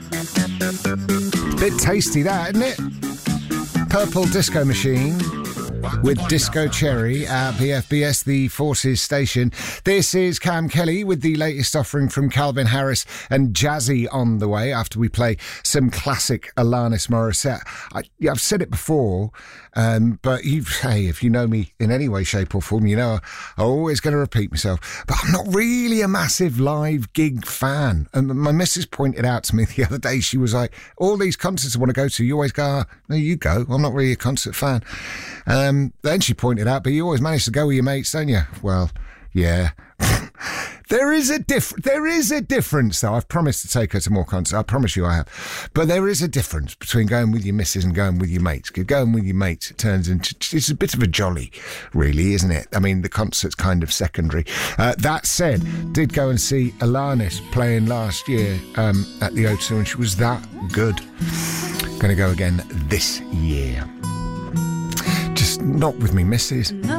Bit tasty, that, isn't it? Purple Disco Machine with Disco Cherry at BFBS, the Forces station. This is Cam Kelly with the latest offering from Calvin Harris and Jazzy on the way after we play some classic Alanis Morissette. I've said it before, but if you know me in any way, shape or form, you know I'm always going to repeat myself. But I'm not really a massive live gig fan. And my missus pointed out to me the other day, she was like, all these concerts I want to go to, you always go, no, you go. I'm not really a concert fan. Then she pointed out, but you always manage to go with your mates, don't you? Well, yeah. There is a difference, though. I've promised to take her to more concerts. I promise you I have. But there is a difference between going with your missus and going with your mates. Because going with your mates, it turns into... It's a bit of a jolly, really, isn't it? I mean, the concert's kind of secondary. That said, did go and see Alanis playing last year at the O2, and she was that good. Going to go again this year. Just not with me missus. No.